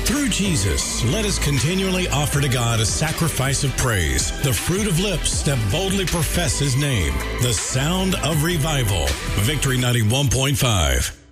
Through Jesus, let us continually offer to God a sacrifice of praise, the fruit of lips that boldly profess His name, the sound of revival. Victory 91.5.